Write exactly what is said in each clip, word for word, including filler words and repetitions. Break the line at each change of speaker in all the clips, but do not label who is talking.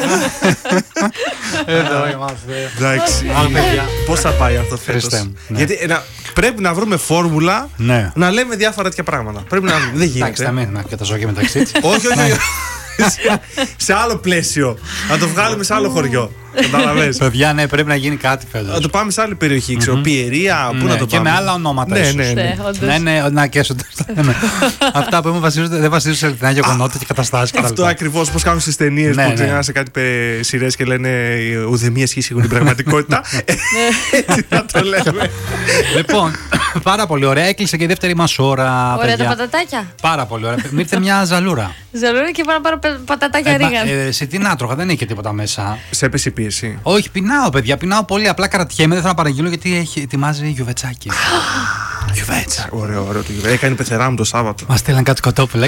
Εδώ είμαστε.
Εντάξει. Πώς θα πάει αυτό φέτος? Γιατί πρέπει να βρούμε φόρμουλα να λέμε διάφορα τέτοια πράγματα. Πρέπει να βρούμε. Δεν γίνεται.
Εντάξει, θα μείνουμε και τα ζώγια μεταξύ της.
Όχι, όχι. Σε άλλο πλαίσιο. Να το βγάλουμε σε άλλο χωριό. Καταλαβες.
Παιδιά, ναι, πρέπει να γίνει κάτι φέτος.
Να το πάμε σε άλλη περιοχή, ξέρω, Πιερία, πού να το πάμε.
Και με άλλα ονόματα.
Ναι, ναι, ναι.
Ναι, ναι, να και αυτά που δεν βασίζονται σε αληθινά γεγονότα και καταστάσεις.
Αυτό ακριβώς, πώς κάνουν στις ταινίες που ξεκινάνε σε κάτι σειρές και λένε ουδέμια σχέση έχουν την πραγματικότητα. Έτσι να το λέμε.
Λοιπόν, πάρα πολύ ωραία. Έκλεισε και η δεύτερη μας ώρα.
Ωραία τα πατατάκια.
Πάρα πολύ ωραία. Μου ήρθε μια ζαλούρα.
Ζαλούρα και πάνω πάρω πατατάκια ρίγαν.
Σε τι να τρώγα, δεν είχε τίποτα μέσα.
Σε έπεσε η πίεση?
Όχι, πεινάω, παιδιά. Πεινάω πολύ. Απλά κρατιέμαι. Δεν θέλω να παραγγείλω γιατί έχει, ετοιμάζει γιουβετσάκι. Γιουβέτσα.
Ωραίο, ωραίο το γιουβέτσάκι. Έκανε πεθερά μου το Σάββατο.
Μα στείλαν κάτι κοτόπουλα.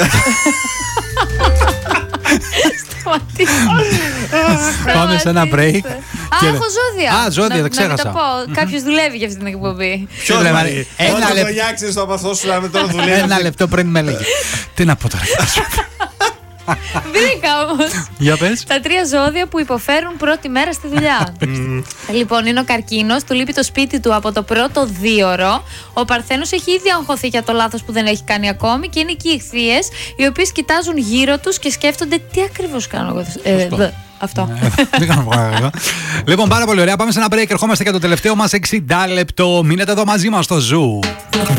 Πάμε σε ένα break.
Α, έχω ζώδια.
Α, ζώδια, δεν ξέχασα.
Να το πω. Κάποιος δουλεύει για αυτή την εκπομπή.
Ποιος δουλεύει? Ένα λεπτό. Γιάξεις το απαθό σου να με τώρα δουλεύει.
Ένα λεπτό πριν με έλεγε. Τι να πω τώρα.
Βρήκα όμως.
Για πες.
Τα τρία ζώδια που υποφέρουν πρώτη μέρα στη δουλειά. Λοιπόν, είναι ο Καρκίνος, του λείπει το σπίτι του από το πρώτο δίωρο. Ο Παρθένος έχει ήδη αγχωθεί για το λάθος που δεν έχει κάνει ακόμη. Και είναι και οι Ιχθύες, οι οποίες κοιτάζουν γύρω τους και σκέφτονται τι ακριβώς κάνω εγώ. Αυτό.
Δεν κάνω πράγμα. Λοιπόν, πάρα πολύ ωραία. Πάμε σε ένα break. Ερχόμαστε για το τελευταίο μας εξήντα λεπτό. Μείνετε εδώ μαζί μας στο Ζου.